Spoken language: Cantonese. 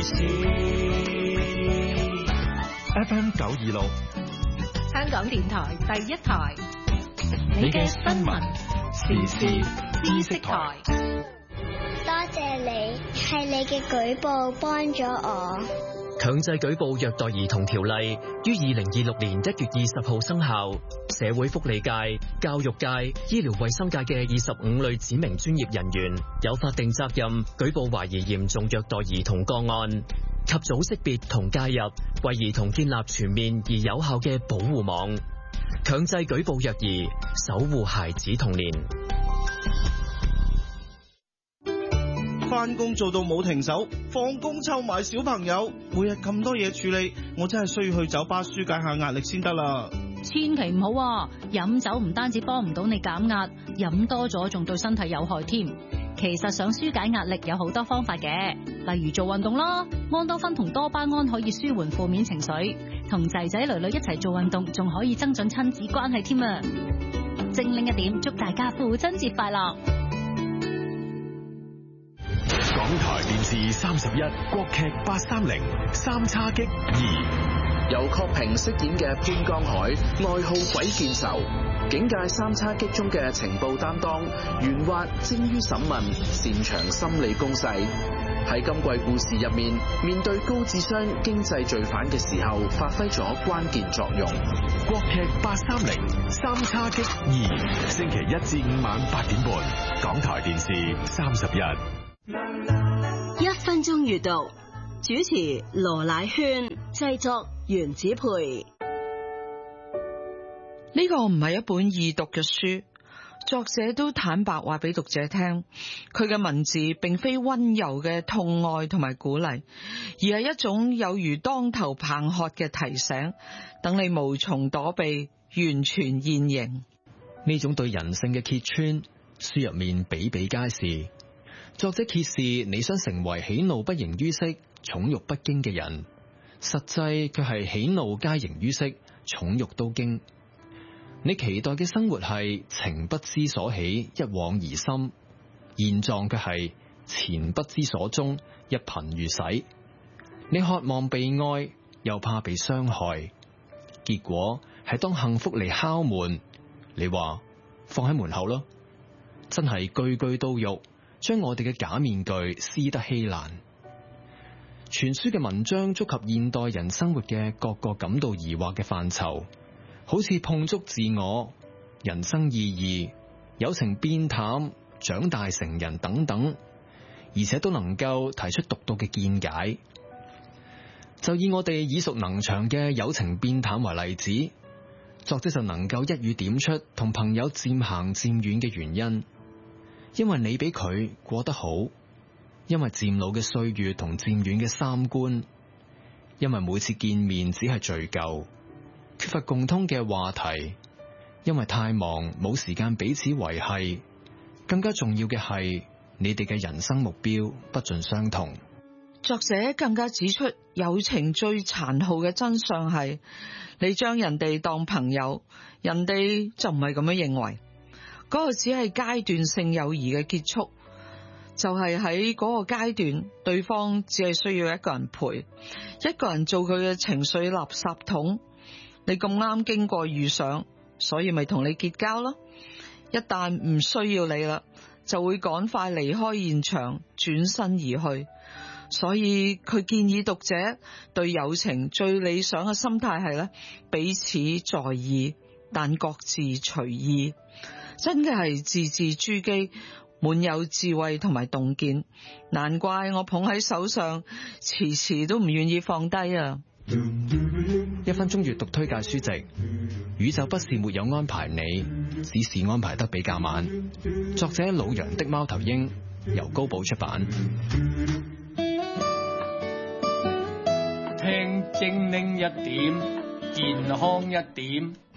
事。FM 926， 香港電台第一台， 你嘅新聞時事知識台。 多謝你，係你嘅舉報幫咗我。 強制舉報虐待兒童條例於2026年1月20號生效。社會福利界、教育界、醫療衛生界嘅25類指明專業人員有法定責任舉報懷疑嚴重虐待兒童個案，及早識別同介入，為兒童建立全面而有效嘅保護網，強制舉報虐兒，守護孩子童年。 返工做到冇停手，放工湊埋小朋友，每日咁多嘢處理，我真係需要去酒吧紓解下壓力先得啦。 千祈唔好啊！飲酒唔單止幫唔到你減壓，飲多咗仲對身體有害添。其實想紓解壓力有好多方法嘅，例如做運動啦，安多芬同多巴胺可以舒緩負面情緒，同仔仔女女一齊做運動仲可以增進親子關係添啊！精靈一點，祝大家父親節快樂！ 港台電視31國劇830三叉戟2， 由郝平飾演嘅潘江海，外號鬼見愁，警界三叉戟中嘅情報擔當，圓滑精於審問，擅長心理攻勢。喺今季故事入面，面對高智商經濟罪犯嘅時候，發揮咗關鍵作用。 國劇830三叉戟2，星期1至5晚8點半，港台電視31。 1分鐘閱讀，主持羅乃萱，製作袁子培。 呢個唔係一本易讀嘅書，作者都坦白話俾讀者聽，佢嘅文字並非溫柔嘅痛愛同埋鼓勵，而係一種有如當頭棒喝嘅提醒，等你無從躲避，完全現形。 呢種對人性嘅揭穿，書入面比比皆是。作者揭示你想成為喜怒不形於色、寵辱不驚嘅人，實際卻係喜怒皆形於色、寵辱都驚。你期待嘅生活係情不知所起，一往而深，現狀卻係錢不知所終，一貧如洗。你渴望被愛，又怕被傷害，結果係當幸福嚟敲門，你話放喺門口咯，真係句句都肉，將我哋嘅假面具撕得稀爛。全書嘅文章觸及現代人生活嘅各個感到疑惑嘅範疇，好似碰觸自我、人生意義、友情變淡、長大成人等等，而且都能夠提出獨到嘅見解。就以我哋耳熟能詳嘅友情變淡為例子，作者就能夠一語點出同朋友漸行漸遠嘅原因。因為你比佢過得好，因為漸老嘅歲月同漸遠嘅三觀，因為每次見面只係敘舊，缺乏共通嘅話題，因為太忙冇時間彼此維繫，更加重要嘅係你哋嘅人生目標不盡相同。 作者更加指出，友情最殘酷嘅真相係，你將人哋當朋友，人哋就唔係咁樣認為。嗰個只係階段性友誼嘅結束，就係喺嗰個階段，對方只係需要一個人陪，一個人做佢嘅情緒垃圾桶。你咁啱經過遇上，所以咪同你結交咯。一旦唔需要你啦，就會趕快離開現場，轉身而去。所以佢建議讀者對友情最理想嘅心態係咧，彼此在意，但各自隨意。真嘅係字字珠璣，滿有智慧同埋洞見，難怪我捧喺手上，遲遲都唔願意放低啊！1 分鐘閱讀推介書籍：宇宙不是沒有安排你，只是安排得比較慢。作者老楊的貓頭鷹，由高寶出版。 聽精靈一點，健康一點。